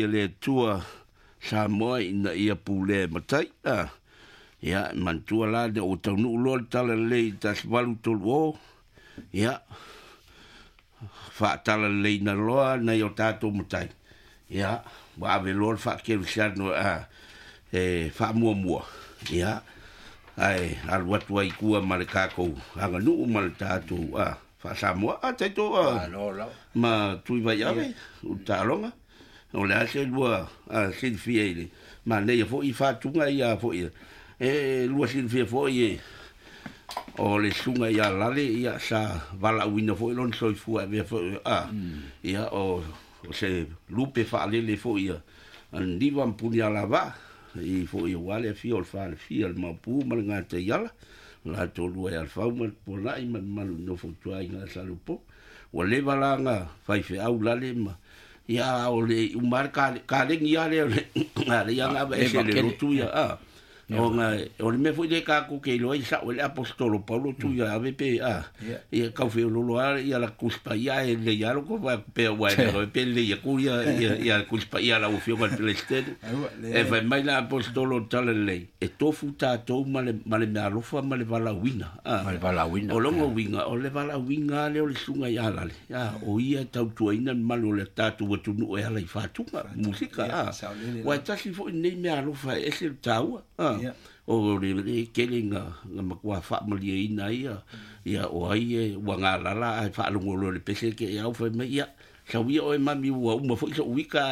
ia le tua sa moa ina ia pule matai. Ia, mantua la de o tau nuu loa tala lei ta swalu tolu o. Ia, wha tala lei na loa na i o tātou matai. Ia, wa ave loa wha kelu siano wha mua mua. Ia, ai, alu atu ai kua male kākou. Hanga nuu male tātou, wha Samoa, taito, ma tui vai ave, u tālonga. O le ase lua, silfia ili. Ma nei fo i whātunga ia fo ia. Lua silfia fo i o le sunga ia lale ia sa vala uina fo ilon soifua vea fo ia o se lupe whaalele fo ia. An diwa mpuni ala wa, i fo ia wale fia o whaale fia al maupu mal ngā te iala. La tolu e al whauma po lai man malu no fo tuai ngā salupo. Wa lewa la ngā whaife au lale ma. Ia o le umar ka rengi ale o le ia ngā wa ese le rotu ia o le me foi de ka ku ke lo isa o le apostolo Paulo tu ia ave pe ia ka fe lo ia la cuspa ia le ia lo ko va pe wa pe le ia ku ia cuspa ia la ufio mal pelestene e vai mai la apostolo tale le e tofu ta to male me alofa male vala wina o longo winga o le vala winga le o le sunga ia la o ia tau tuaina malo le tatu wa tunu e ala i fatunga musika wa tasi fo nei me alofa e se tau o le kelinga nga makua family ina ia o ai wa nga la ai fa lungo le pese ke ia fa me ia sa wi o mami wa uma fo so wika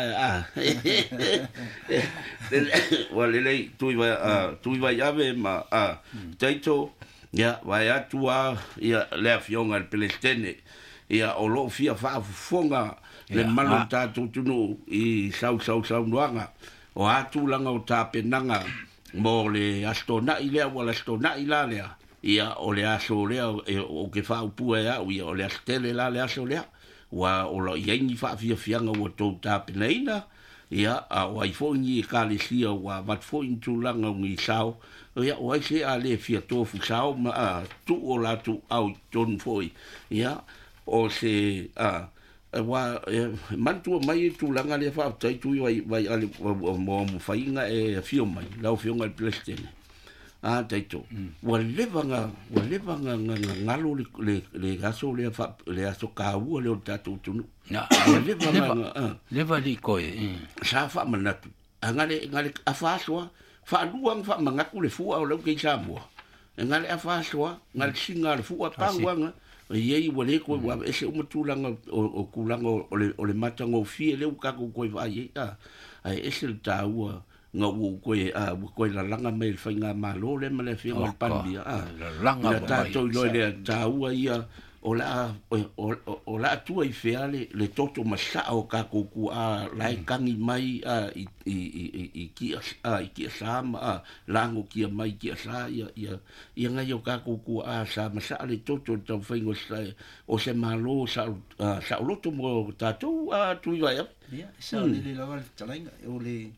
wa le tu vai ave ma taito ia vai atua ia le afionga al pelestene ia o lo fia fa fonga le malo tatu tunu i sau nuanga o atu langa o tapenanga mo le astona ile wala astona ila le ia o le aso le o ke fa pu ia o le astele la le aso le wa o lo ia ni fa fianga o to tapenaina ia o ai fo ni ka le sia wa vat fo intu langa ngi sao ia o ai se ale fia to fu sao ma tu o la tu au ton foi ia o se wa mantu mai tu langa le fa tai tu vai ale mo fainga e fio mai la fio ngal plestene taito wa levanga ngalo le gaso le fa le aso ka u le tatu tu na leva li koe sa fa manatu ngale afa fa luang fa mangaku le fu au le ke Samoa ngale afa ngal singa le fu pangwanga ye wale ko wa ese o matulanga o kulanga o le matango fie le ka ko vai ai ese taua nga u ko la langa me fainga malo le male fie o pandia langa ta to lo le taua ia o la tu i feale le toto masa o ka ko ku lai kangi mai i ki sama lango ki mai ki sa ia nga yo ka ko ku sa masa le toto to faingo sai o se malo sa loto mo tatu tu ia sa le la val talenga o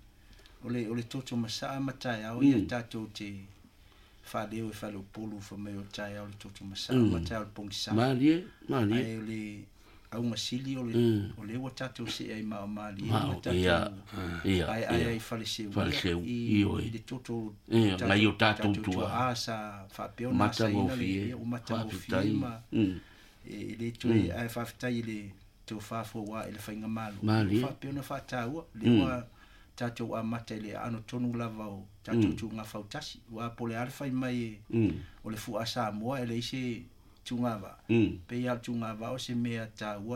le toto masa matai au ia tatu te fa leo fa lo polo fa me o tai au toto masa matai au pongsa mali ai le au masili o le wa tatu se ai mali ia ai fa le se i le toto la yo tatu tu sa fa pe ona sa ile o mata o fima le tu ai fa tai le to fa fo wa ile fa inga malo fa pe ona fa tau le wa tatu a matele ano tonu lava o tatu tu nga fautasi wa pole alfa mai o le fu asa mo ele ise tungava pe ya tungava o se mea ta